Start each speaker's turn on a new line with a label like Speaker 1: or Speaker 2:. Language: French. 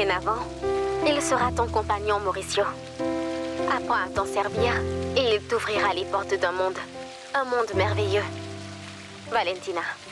Speaker 1: Dorénavant, il sera ton compagnon, Mauricio. Apprends à t'en servir et il t'ouvrira les portes d'un monde. Un monde merveilleux. Valentina.